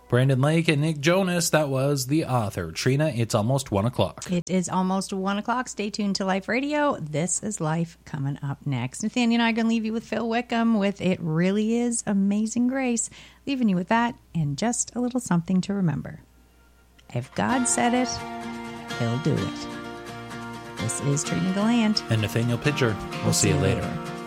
Brandon Lake and Nick Jonas, that was The Author. Trina, it's almost 1 o'clock. It is almost 1 o'clock. Stay tuned to Life Radio. This is Life coming up next. Nathaniel and I are going to leave you with Phil Wickham with It Really Is Amazing Grace. Leaving you with that and just a little something to remember. If God said it, He'll do it. This is Trina Gallant. And Nathaniel Pitcher. We'll see you later.